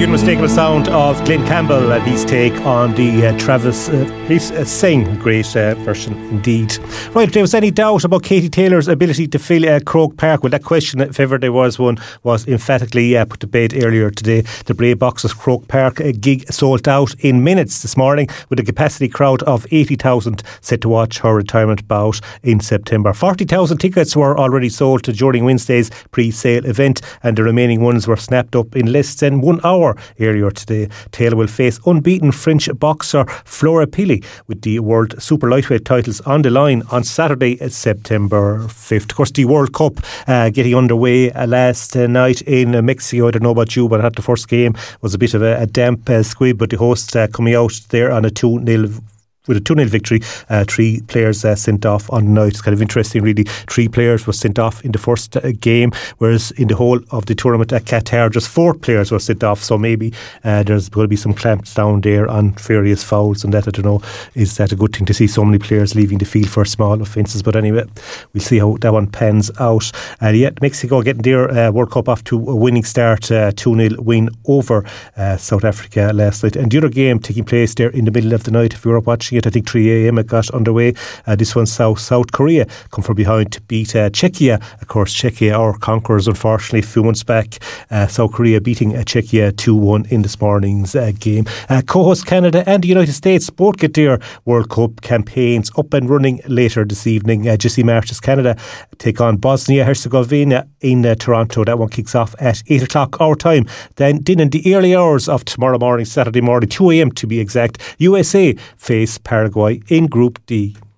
the unmistakable sound of Glenn Campbell and his take on the Travis Singh, great version indeed. Right, if there was any doubt about Katie Taylor's ability to fill Croke Park, well, that question, if ever there was one, was emphatically put to bed earlier today. The Bray Boxers Croke Park gig sold out in minutes this morning, with a capacity crowd of 80,000 set to watch her retirement bout in September. 40,000 tickets were already sold during Wednesday's pre-sale event, and the remaining ones were snapped up in less than 1 hour earlier today. Taylor will face unbeaten French boxer Flora Pili with the World Super Lightweight titles on the line on Saturday, September 5th. Of course, the World Cup getting underway last night in Mexico. I don't know about you, but I had the first game was a bit of a damp squib, but the hosts coming out there on a 2-0 with a 2-0 victory. 3 players sent off on the night. It's kind of interesting, really. 3 players were sent off in the first game, whereas in the whole of the tournament at Qatar, just 4 players were sent off. So maybe there's going to be some clamps down there on various fouls and that. I don't know, is that a good thing to see so many players leaving the field for small offences? But anyway, we'll see how that one pans out. Yet Mexico getting their World Cup off to a winning start, 2-0 win over South Africa last night. And the other game taking place there in the middle of the night, if you were watching it, I think 3 a.m. it got underway. This one, South Korea come from behind to beat Czechia. Of course, Czechia, our conquerors, unfortunately, a few months back. South Korea beating Czechia 2-1 in this morning's game. Co-host Canada and the United States both get their World Cup campaigns up and running later this evening. Jesse March's Canada take on Bosnia-Herzegovina in Toronto. That one kicks off at 8 o'clock our time. Then in the early hours of tomorrow morning, Saturday morning, 2 a.m. to be exact, USA face Paraguay in Group D.